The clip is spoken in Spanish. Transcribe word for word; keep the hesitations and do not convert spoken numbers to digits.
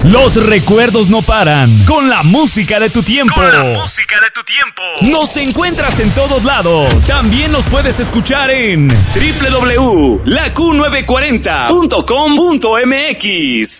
Los recuerdos no paran. Con la música de tu tiempo. Con la música de tu tiempo. Nos encuentras en todos lados. También nos puedes escuchar en doble u doble u doble u punto la q novecientos cuarenta punto com punto m x.